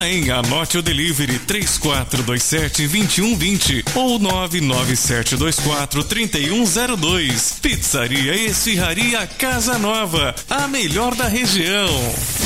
Anote o delivery 3427-2120 ou 99724-3102. Pizzaria e Esfirraria Casa Nova, a melhor da região.